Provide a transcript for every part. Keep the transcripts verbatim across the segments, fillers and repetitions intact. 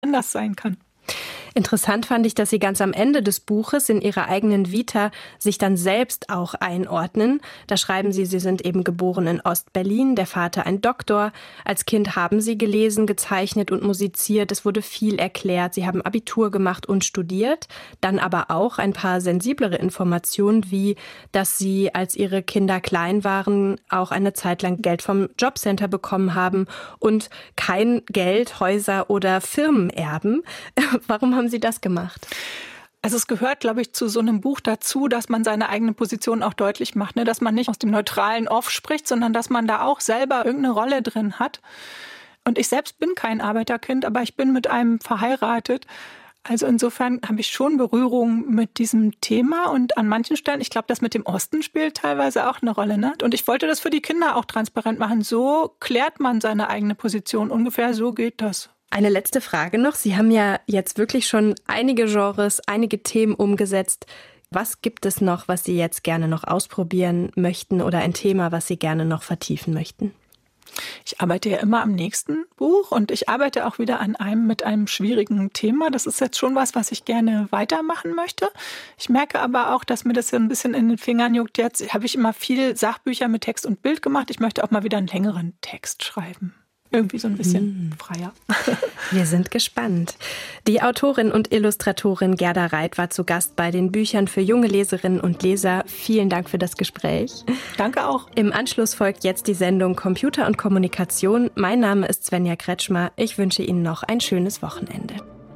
anders sein kann. Interessant fand ich, dass Sie ganz am Ende des Buches in Ihrer eigenen Vita sich dann selbst auch einordnen. Da schreiben Sie, Sie sind eben geboren in Ostberlin, der Vater ein Doktor. Als Kind haben Sie gelesen, gezeichnet und musiziert. Es wurde viel erklärt. Sie haben Abitur gemacht und studiert. Dann aber auch ein paar sensiblere Informationen, wie, dass Sie, als Ihre Kinder klein waren, auch eine Zeit lang Geld vom Jobcenter bekommen haben und kein Geld, Häuser oder Firmen erben. Warum haben Sie das gemacht? Also es gehört, glaube ich, zu so einem Buch dazu, dass man seine eigene Position auch deutlich macht, ne? Dass man nicht aus dem neutralen Off spricht, sondern dass man da auch selber irgendeine Rolle drin hat. Und ich selbst bin kein Arbeiterkind, aber ich bin mit einem verheiratet. Also insofern habe ich schon Berührung mit diesem Thema und an manchen Stellen, ich glaube, das mit dem Osten spielt teilweise auch eine Rolle, ne? Und ich wollte das für die Kinder auch transparent machen. So klärt man seine eigene Position. Ungefähr so geht das. Eine letzte Frage noch. Sie haben ja jetzt wirklich schon einige Genres, einige Themen umgesetzt. Was gibt es noch, was Sie jetzt gerne noch ausprobieren möchten oder ein Thema, was Sie gerne noch vertiefen möchten? Ich arbeite ja immer am nächsten Buch und ich arbeite auch wieder an einem mit einem schwierigen Thema. Das ist jetzt schon was, was ich gerne weitermachen möchte. Ich merke aber auch, dass mir das ja ein bisschen in den Fingern juckt. Jetzt habe ich immer viel Sachbücher mit Text und Bild gemacht. Ich möchte auch mal wieder einen längeren Text schreiben. Irgendwie so ein bisschen freier. Wir sind gespannt. Die Autorin und Illustratorin Gerda Reit war zu Gast bei den Büchern für junge Leserinnen und Leser. Vielen Dank für das Gespräch. Danke auch. Im Anschluss folgt jetzt die Sendung Computer und Kommunikation. Mein Name ist Svenja Kretschmer. Ich wünsche Ihnen noch ein schönes Wochenende.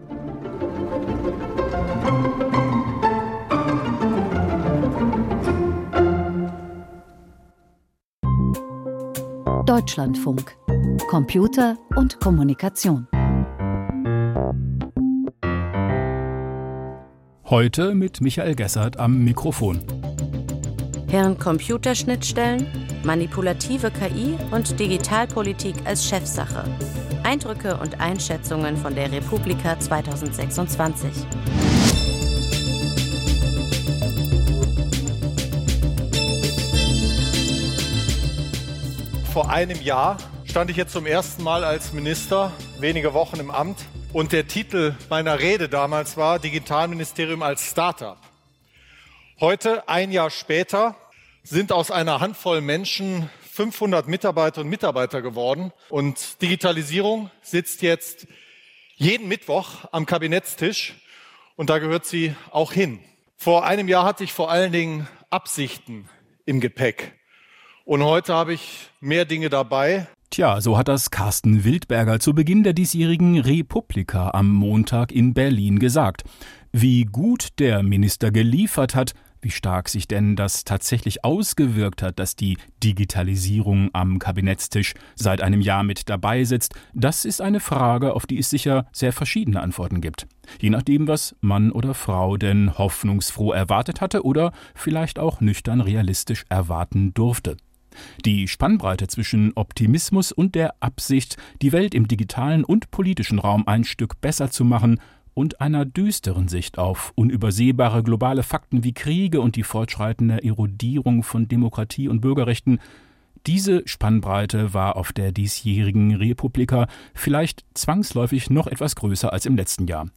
Deutschlandfunk. Computer und Kommunikation. Heute mit Michael Gessert am Mikrofon. Während Computerschnittstellen, manipulative K I und Digitalpolitik als Chefsache. Eindrücke und Einschätzungen von der Republika zweitausendsechsundzwanzig. Vor einem Jahr stand ich jetzt zum ersten Mal als Minister, wenige Wochen im Amt. Und der Titel meiner Rede damals war Digitalministerium als Start-up. Heute, ein Jahr später, sind aus einer Handvoll Menschen fünfhundert Mitarbeiter und Mitarbeiter geworden. Und Digitalisierung sitzt jetzt jeden Mittwoch am Kabinettstisch. Und da gehört sie auch hin. Vor einem Jahr hatte ich vor allen Dingen Absichten im Gepäck. Und heute habe ich mehr Dinge dabei. Tja, so hat das Carsten Wildberger zu Beginn der diesjährigen Republika am Montag in Berlin gesagt. Wie gut der Minister geliefert hat, wie stark sich denn das tatsächlich ausgewirkt hat, dass die Digitalisierung am Kabinettstisch seit einem Jahr mit dabei sitzt, das ist eine Frage, auf die es sicher sehr verschiedene Antworten gibt. Je nachdem, was Mann oder Frau denn hoffnungsfroh erwartet hatte oder vielleicht auch nüchtern realistisch erwarten durfte. Die Spannbreite zwischen Optimismus und der Absicht, die Welt im digitalen und politischen Raum ein Stück besser zu machen, und einer düsteren Sicht auf unübersehbare globale Fakten wie Kriege und die fortschreitende Erodierung von Demokratie und Bürgerrechten, diese Spannbreite war auf der diesjährigen Republika vielleicht zwangsläufig noch etwas größer als im letzten Jahr.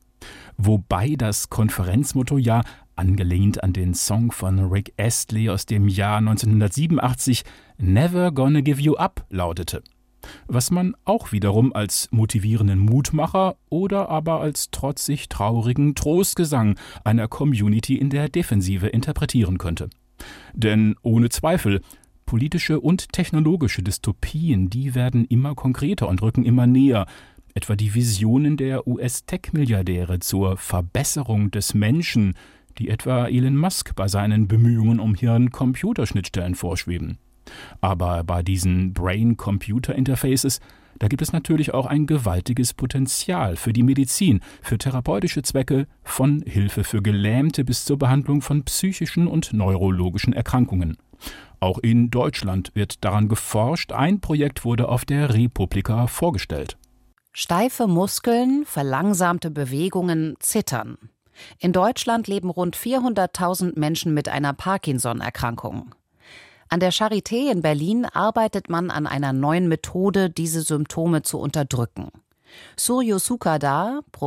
Wobei das Konferenzmotto ja, angelehnt an den Song von Rick Astley aus dem Jahr neunzehnhundertsiebenundachtzig, Never Gonna Give You Up lautete. Was man auch wiederum als motivierenden Mutmacher oder aber als trotzig traurigen Trostgesang einer Community in der Defensive interpretieren könnte. Denn ohne Zweifel, politische und technologische Dystopien, die werden immer konkreter und rücken immer näher. Etwa die Visionen der U S-Tech-Milliardäre zur Verbesserung des Menschen, die etwa Elon Musk bei seinen Bemühungen um Hirn-Computerschnittstellen vorschweben. Aber bei diesen Brain-Computer-Interfaces, da gibt es natürlich auch ein gewaltiges Potenzial für die Medizin, für therapeutische Zwecke, von Hilfe für Gelähmte bis zur Behandlung von psychischen und neurologischen Erkrankungen. Auch in Deutschland wird daran geforscht. Ein Projekt wurde auf der Republika vorgestellt. Steife Muskeln, verlangsamte Bewegungen, Zittern. In Deutschland leben rund vierhunderttausend Menschen mit einer Parkinson-Erkrankung. An der Charité in Berlin arbeitet man an einer neuen Methode, diese Symptome zu unterdrücken. Suryo Sukadar,